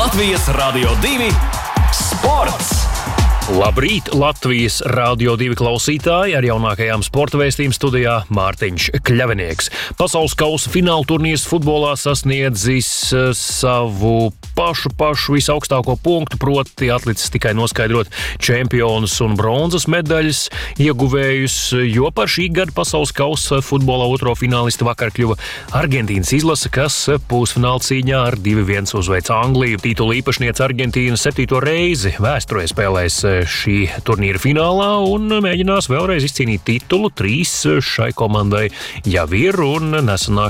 Latvijas Radio 2 sports! Labrīt, Latvijas Radio 2 klausītāji, ar jaunākajām sporta vēstījuma studijā Mārtiņš Kļavinieks. Pasaules kausa fināla turnīrs futbolā sasniedzis savu pašu visaugstāko punktu, proti atlicis tikai noskaidrot čempionus un bronzas medaļas ieguvējus, jo par šī gada pasaules kausa futbolā otro finālistu vakar kļuva Argentīnas izlase, kas pusfināla cīņā ar 2-1 uzveica Angliju. Titula īpašniece Argentīna 7. reizi vēsturē spēlēs šī turnīra finālā un mēģinās vēlreiz izcīnīt titulu. 3 šai komandai jau ir, un nesenā